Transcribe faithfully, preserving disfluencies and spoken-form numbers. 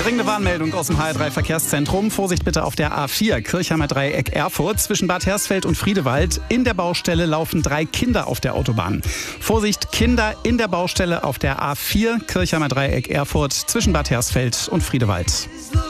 Dringende Warnmeldung aus dem H R drei Verkehrszentrum. Vorsicht bitte auf der A vier, Kirchheimer Dreieck Erfurt. Zwischen Bad Hersfeld und Friedewald. In der Baustelle laufen drei Kinder auf der Autobahn. Vorsicht, Kinder in der Baustelle auf der A vier, Kirchheimer Dreieck Erfurt. Zwischen Bad Hersfeld und Friedewald.